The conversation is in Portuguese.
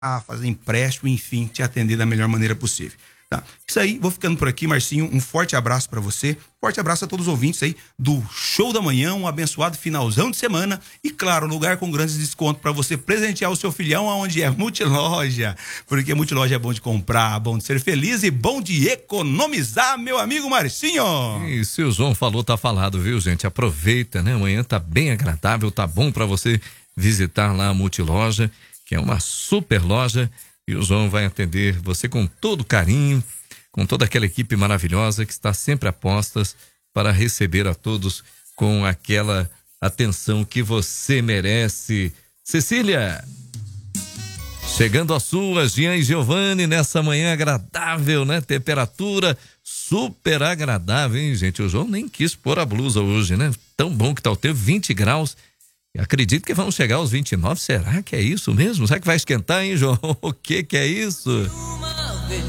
fazer empréstimo, enfim, te atender da melhor maneira possível. Tá. Isso aí, vou ficando por aqui, Marcinho. Um forte abraço para você. Forte abraço a todos os ouvintes aí do Show da Manhã. Um abençoado finalzão de semana. E claro, lugar com grandes descontos para você presentear o seu filhão, aonde é Multiloja. Porque Multiloja é bom de comprar, bom de ser feliz e bom de economizar, meu amigo Marcinho. E se o João falou, tá falado, viu, gente? Aproveita, né? Amanhã tá bem agradável, tá bom para você visitar lá a Multiloja, que é uma super loja. E o João vai atender você com todo carinho, com toda aquela equipe maravilhosa que está sempre a postas para receber a todos com aquela atenção que você merece. Cecília, chegando a sua, Jean e Giovanni, nessa manhã agradável, né? Temperatura super agradável, hein, gente? O João nem quis pôr a blusa hoje, né? Tão bom que tá o tempo, 20 graus. Acredito que vamos chegar aos 29, será que é isso mesmo? Será que vai esquentar, hein, João? O que é isso?